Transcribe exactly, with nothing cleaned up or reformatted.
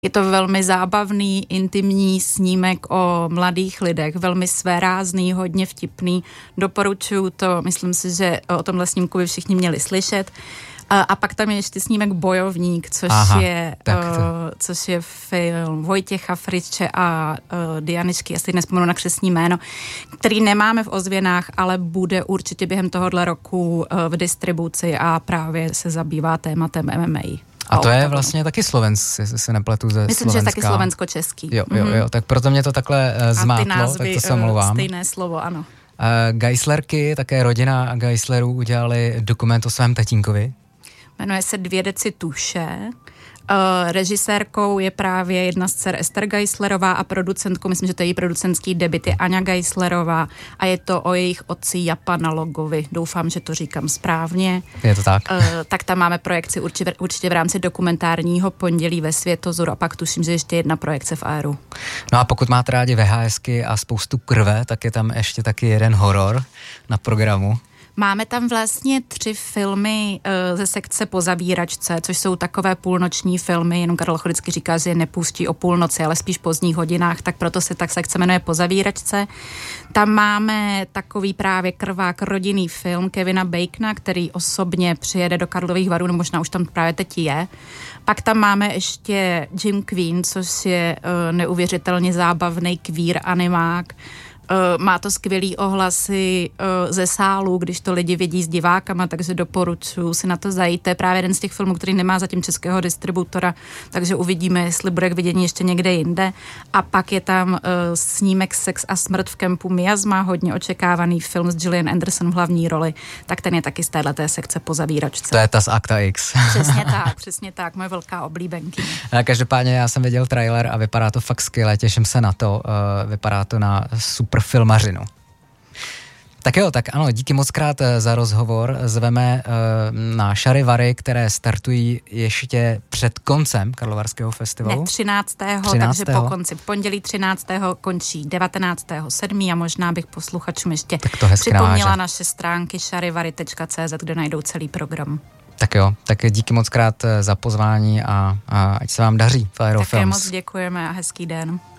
Je to velmi zábavný, intimní snímek o mladých lidech, velmi svérázný, hodně vtipný. Doporučuju to, myslím si, že o tomhle snímku by všichni měli slyšet. A pak tam je ještě snímek Bojovník, což, Aha, je, uh, což je film Vojtěcha Friče a uh, Dianičky, jestli nespomenu na křestní jméno, který nemáme v ozvěnách, ale bude určitě během tohohle roku uh, v distribuci a právě se zabývá tématem M M A. A to je vlastně taky Slovensk, jestli se nepletu ze Myslím, Slovenska. že je taky slovensko-český. Jo, jo, jo, tak proto mě to takhle uh, zmátlo, názvy, tak to se omlouvám. Stejné slovo, ano. Uh, Geislerky, také rodina Geislerů udělali dokument o svém tatínkovi. Jmenuje se Dvě deci tuše. Uh, režisérkou je právě jedna z dcer Ester Geislerová a producentkou, myslím, že to je její producentský debut, je Aňa Geislerová a je to o jejich otci Japanalogovi. Doufám, že to říkám správně. Je to tak. Uh, tak tam máme projekci určitě, určitě v rámci dokumentárního pondělí ve Světozoru a pak tuším, že ještě jedna projekce v Aeru. No a pokud máte rádi VHSky a spoustu krve, tak je tam ještě taky jeden horor na programu. Máme tam vlastně tři filmy uh, ze sekce Po zavíračce, což jsou takové půlnoční filmy, jenom Karel vždycky říká, že je nepustí o půlnoci, ale spíš pozdních hodinách, tak proto se tak sekce jmenuje Po zavíračce. Tam máme takový právě krvák rodinný film Kevina Bacona, který osobně přijede do Karlových Varů, no možná už tam právě teď je. Pak tam máme ještě Jim Queen, což je uh, neuvěřitelně zábavný queer animák. Uh, má to skvělý ohlasy uh, ze sálu, když to lidi vidí s divákama, takže doporučuji si na to zajít. To je právě jeden z těch filmů, který nemá zatím českého distributora, takže uvidíme, jestli bude k vidění ještě někde jinde. A pak je tam uh, snímek Sex a smrt v kempu Miasma, hodně očekávaný film s Gillian Anderson v hlavní roli, tak ten je taky z téhleté sekce Po zavíračce. To je ta z Akta X. Přesně tak, přesně tak, moje velká oblíbenky. Každopádně já jsem viděl trailer a vypadá to fakt skvěle, těším se na to, uh, vypadá to na super filmařinu. Tak jo, tak ano, díky moc krát za rozhovor. Zveme uh, na Šarivary, které startují ještě před koncem Karlovarského festivalu. Ne, třináctého takže po konci. V pondělí třináctého končí devatenáctého sedmého a možná bych posluchačům ještě připomněla naváže. Naše stránky šarivary tečka cé zet, kde najdou celý program. Tak jo, tak díky moc krát za pozvání a, a ať se vám daří v Aerofilms. Také moc děkujeme a hezký den.